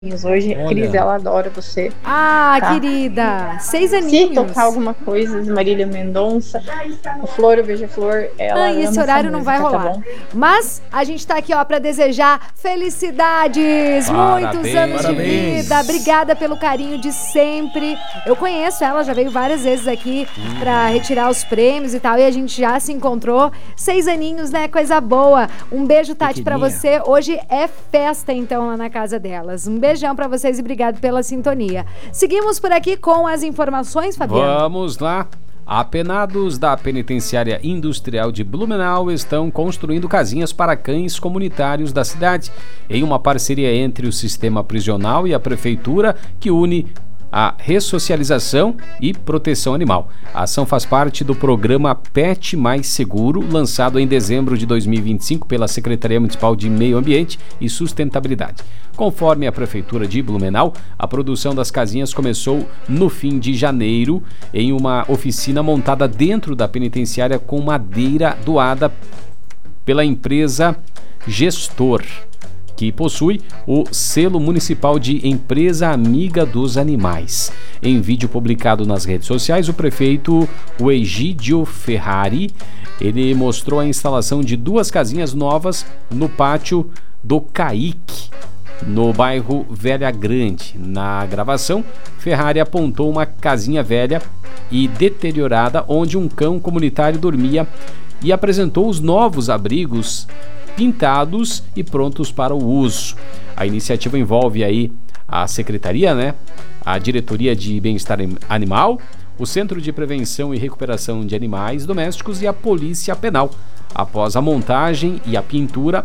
hoje. Olha. Cris, ela adora você. Ah, Tá. querida, 6 Se aninhos. tocar alguma coisa de Marília Mendonça, o Flor, o Beija-Flor, ela Ai, esse ama horário essa não vai música, rolar. tá bom? Mas a gente tá aqui, ó, pra desejar felicidades, muitos anos de Parabéns. vida. Obrigada pelo carinho de sempre. Eu conheço ela, já veio várias vezes aqui pra retirar os prêmios e tal, e a gente já se encontrou. 6 aninhos, né? Coisa boa. Um beijo, Tati, pra você. Hoje é festa, então, lá na casa delas. Um beijão pra vocês e obrigado pela sintonia. Seguimos por aqui com as informações, Fabiano. Vamos lá. Apenados da Penitenciária Industrial de Blumenau estão construindo casinhas para cães comunitários da cidade, em uma parceria entre o sistema prisional e a prefeitura, que une a ressocialização e proteção animal. A ação faz parte do programa Pet Mais Seguro, lançado em dezembro de 2025 pela Secretaria Municipal de Meio Ambiente e Sustentabilidade. Conforme a Prefeitura de Blumenau, a produção das casinhas começou no fim de janeiro em uma oficina montada dentro da penitenciária com madeira doada pela empresa Gestor, que possui o selo municipal de Empresa Amiga dos Animais. Em vídeo publicado nas redes sociais, o prefeito Egídio Ferrari, ele mostrou a instalação de 2 casinhas novas no pátio do Caique, no bairro Velha Grande. Na gravação, Ferrari apontou uma casinha velha e deteriorada onde um cão comunitário dormia e apresentou os novos abrigos pintados e prontos para o uso. A iniciativa envolve aí a Secretaria, a Diretoria de Bem-Estar Animal, o Centro de Prevenção e Recuperação de Animais Domésticos e a Polícia Penal. Após a montagem e a pintura,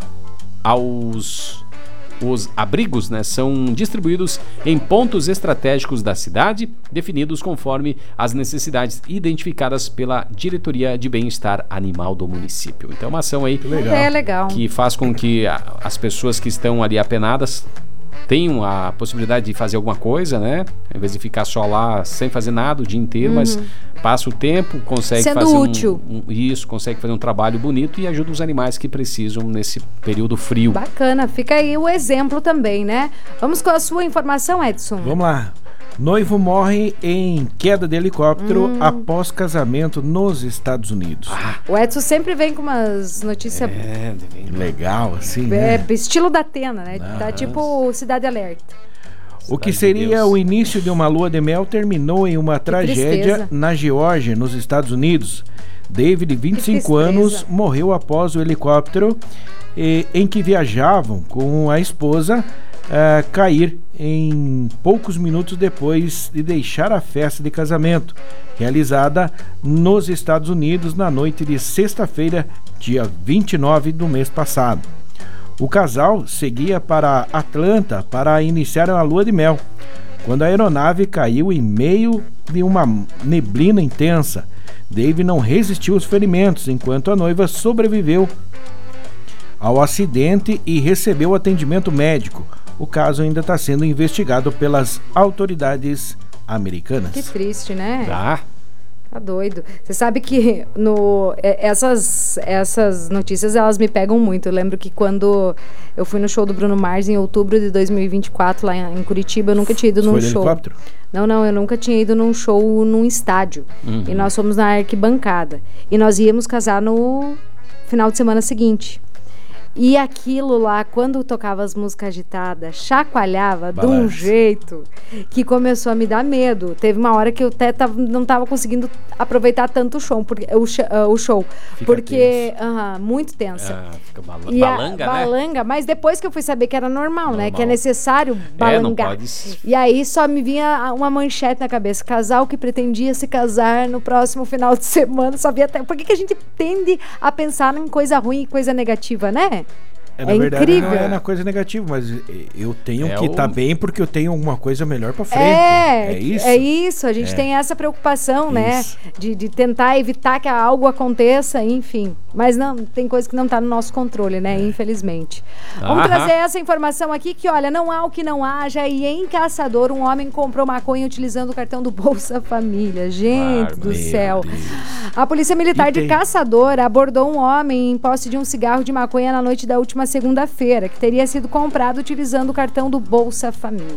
os abrigos são distribuídos em pontos estratégicos da cidade, definidos conforme as necessidades identificadas pela Diretoria de Bem-Estar Animal do município. Então, uma ação aí Legal. que faz com que as pessoas que estão ali apenadas tenham a possibilidade de fazer alguma coisa, Em vez de ficar só lá sem fazer nada o dia inteiro, mas passa o tempo, consegue Sendo fazer útil. consegue fazer um trabalho bonito e ajuda os animais que precisam nesse período frio. Bacana, fica aí o exemplo também, né? Vamos com a sua informação, Edson. Vamos lá. Noivo morre em queda de helicóptero após casamento nos Estados Unidos. O Edson sempre vem com umas notícias Legal, assim, né? estilo da Atena, né? Tá tipo Cidade Alerta. O que Cidade de seria Deus. o início de uma lua de mel terminou em uma tragédia tristeza. na Geórgia, nos Estados Unidos. David, 25 anos, morreu após o helicóptero em que viajavam com a esposa cair em poucos minutos depois de deixar a festa de casamento, realizada nos Estados Unidos na noite de sexta-feira, dia 29 do mês passado. O casal seguia para Atlanta para iniciar a lua de mel, quando a aeronave caiu em meio de uma neblina intensa. Dave não resistiu aos ferimentos, enquanto a noiva sobreviveu ao acidente e recebeu atendimento médico. O caso ainda está sendo investigado pelas autoridades americanas. Que triste, né? Tá? Tá doido. Você sabe que essas notícias, elas me pegam muito. Eu lembro que quando eu fui no show do Bruno Mars em outubro de 2024, lá em Curitiba, eu nunca tinha ido num Foi de show. helicóptero? Não, eu nunca tinha ido num show num estádio. E nós fomos na arquibancada. E nós íamos casar no final de semana seguinte. E aquilo lá, quando tocava as músicas agitadas, chacoalhava de um jeito que começou a me dar medo. Teve uma hora que eu até não estava conseguindo aproveitar tanto o show, porque muito tensa. Fica E balanga, balanga, mas depois que eu fui saber que era normal, né? Que é necessário balangar. não pode... E aí só me vinha uma manchete na cabeça. Casal que pretendia se casar no próximo final de semana. Só via até... Por que a gente tende a pensar em coisa ruim e coisa negativa, né? Na verdade, incrível. não é na coisa negativa, mas eu tenho que o- estar bem porque eu tenho alguma coisa melhor pra frente. É isso? É isso. A gente tem essa preocupação, né? Isso. De tentar evitar que algo aconteça, enfim. Mas não, tem coisa que não tá no nosso controle, né? Infelizmente. Vamos trazer essa informação aqui que, olha, não há o que não haja. E em Caçador, um homem comprou maconha utilizando o cartão do Bolsa Família. Gente do céu. A Polícia Militar de Caçador abordou um homem em posse de um cigarro de maconha na noite da última segunda-feira, que teria sido comprado utilizando o cartão do Bolsa Família.